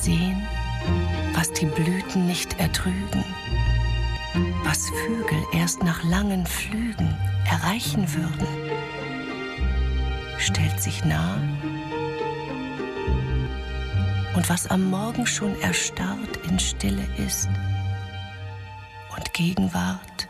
sehen, was die Blüten nicht ertrügen, was Vögel erst nach langen Flügen erreichen würden, stellt sich nah, und was am Morgen schon erstarrt in Stille ist und Gegenwart